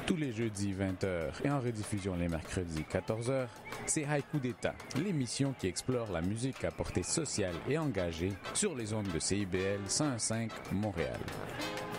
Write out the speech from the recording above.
Tous les jeudis 20h et en rediffusion les mercredis 14h, c'est Haïku d'État, l'émission qui explore la musique à portée sociale et engagée sur les ondes de CIBL 101.5 Montréal.